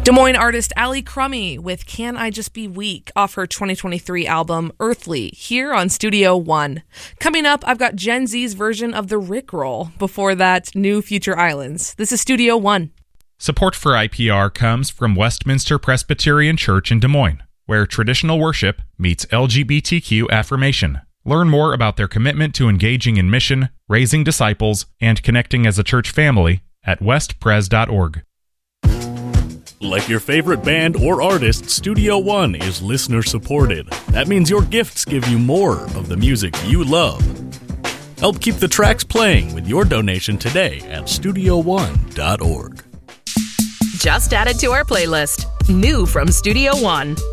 Des Moines artist Allie Crummy with Can I Just Be Weak off her 2023 album Earthly here on Studio One. Coming up, I've got Gen Z's version of the Rickroll. Before that, New Future Islands. This is Studio One. Support for IPR comes from Westminster Presbyterian Church in Des Moines, where traditional worship meets LGBTQ affirmation. Learn more about their commitment to engaging in mission, raising disciples, and connecting as a church family at westpres.org. Like your favorite band or artist, Studio One is listener-supported. That means your gifts give you more of the music you love. Help keep the tracks playing with your donation today at studioone.org. Just added to our playlist. New from Studio One.